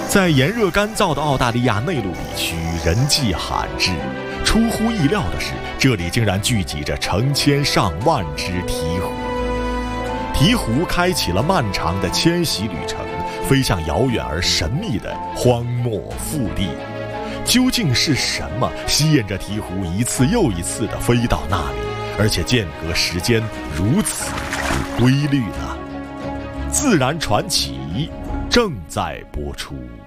在炎热干燥的澳大利亚内陆地区，人迹罕至。出乎意料的是，这里竟然聚集着成千上万只鹈鹕。鹈鹕开启了漫长的迁徙旅程，飞向遥远而神秘的荒漠腹地。究竟是什么吸引着鹈鹕一次又一次地飞到那里，而且间隔时间如此规律呢？自然传奇正在播出。